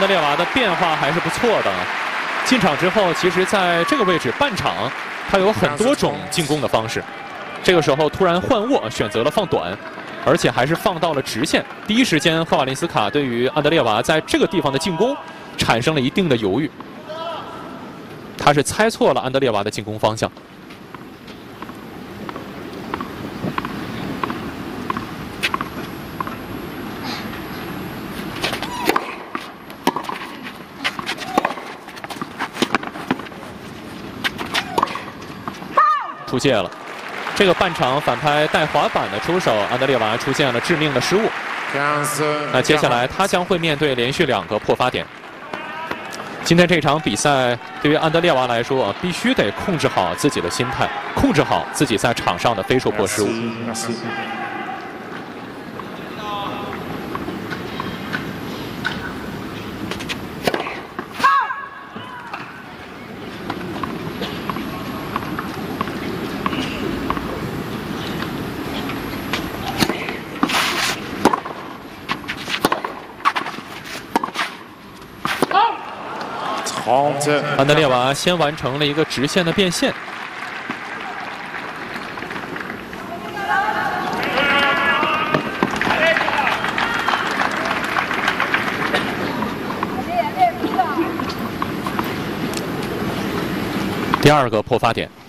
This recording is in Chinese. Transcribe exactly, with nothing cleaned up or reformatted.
德烈娃的变化还是不错的。进场之后，其实在这个位置半场，他有很多种进攻的方式。这个时候突然换握，选择了放短，而且还是放到了直线。第一时间，赫瓦林斯卡对于安德烈娃在这个地方的进攻产生了一定的犹豫。他是猜错了安德烈娃的进攻方向。 出界了，这个半场反拍带滑板的出手，安德烈娃出现了致命的失误。那接下来他将会面对连续两个破发点。今天这场比赛对于安德烈娃来说啊，必须得控制好自己的心态，控制好自己在场上的非受迫失误。 安德烈娃先完成了一个直线的变线，第二个破发点。